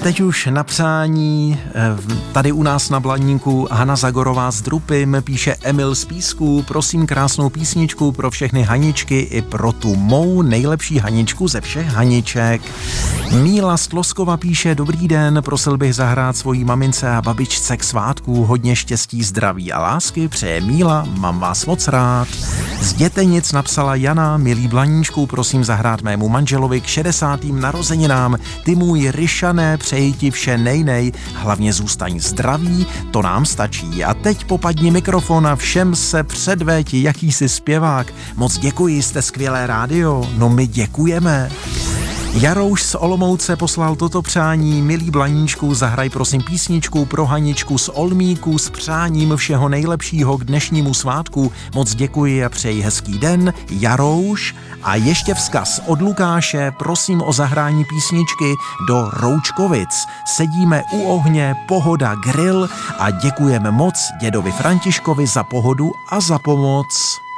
teď už na přání tady u nás na Blaníku Hana Zagorová s Drupym, píše Emil z Písku, prosím krásnou písničku pro všechny Haničky i pro tu mou nejlepší Haničku ze všech Haniček. Míla z Tloskova píše, dobrý den, prosil bych zahrát svojí mamince a babičce k svátku, hodně štěstí, zdraví a lásky, přeje Míla, mám vás moc rád. Z Dětenic napsala Jana, milý Blaníčku, prosím zahrát mému manželovi k 60. narozeninám, ty můj Ryšané, přeji ti vše nejnej, hlavně zůstaň zdraví, to nám stačí. A teď popadni mikrofon a všem se předveď, jaký jsi zpěvák. Moc děkuji, jste skvělé rádio, no my děkujeme. Jarouš z Olomouce poslal toto přání, milý Blaníčku, zahraj prosím písničku pro Haničku z Olmíku s přáním všeho nejlepšího k dnešnímu svátku. Moc děkuji a přeji hezký den, Jarouš. A ještě vzkaz od Lukáše, prosím o zahrání písničky do Roučkovic. Sedíme u ohně, pohoda, grill a děkujeme moc dědovi Františkovi za pohodu a za pomoc.